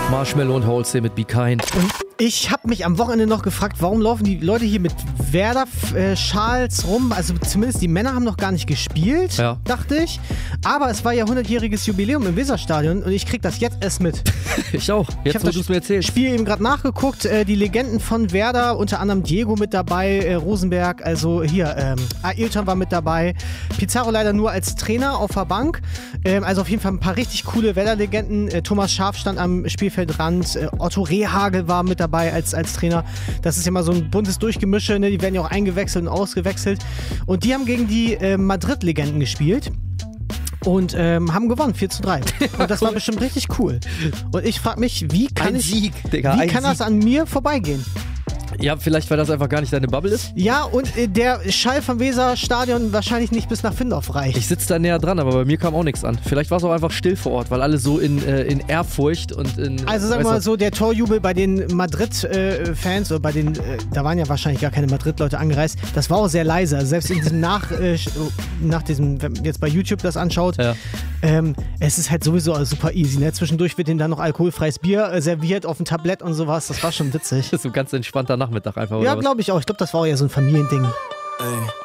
Marshmello und Halsey mit Be Kind. Und ich habe mich am Wochenende noch gefragt, warum laufen die Leute hier mit Werder-Schals rum? Also zumindest die Männer haben noch gar nicht gespielt, dachte ich. Aber es war ja 100-jähriges Jubiläum im Weserstadion und ich krieg das jetzt erst mit. Ich auch, jetzt wo du es mir erzählst. Ich habe das Spiel eben gerade nachgeguckt. Die Legenden von Werder, unter anderem Diego mit dabei, Rosenberg, also hier, Ailton war mit dabei. Pizarro leider nur als Trainer auf der Bank. Also auf jeden Fall ein paar richtig coole Werder-Legenden. Thomas Schaaf stand am Spielfeldrand. Otto Rehhagel war mit dabei als Trainer. Das ist ja mal so ein buntes Durchgemische, ne? Die werden ja auch eingewechselt und ausgewechselt. Und die haben gegen die Madrid-Legenden gespielt. Und haben gewonnen, 4:3. Und das war bestimmt richtig cool. Und ich frage mich, wie kann das an mir vorbeigehen? Ja, vielleicht, weil das einfach gar nicht deine Bubble ist. Ja, und der Schall vom Weserstadion wahrscheinlich nicht bis nach Findorf reicht. Ich sitze da näher dran, aber bei mir kam auch nichts an. Vielleicht war es auch einfach still vor Ort, weil alle so in Ehrfurcht und in... Also sagen wir mal so, der Torjubel bei den Madrid-Fans, oder bei den, da waren ja wahrscheinlich gar keine Madrid-Leute angereist, das war auch sehr leise. Also selbst in diesem nach diesem, wenn man jetzt bei YouTube das anschaut, es ist halt sowieso super easy. Ne? Zwischendurch wird denen dann noch alkoholfreies Bier serviert auf dem Tablett und sowas. Das war schon witzig. Das ist so ein ganz entspannter Nachmittag einfach, oder? Ja, glaube ich auch. Ich glaube, das war auch ja so ein Familiending. Ey.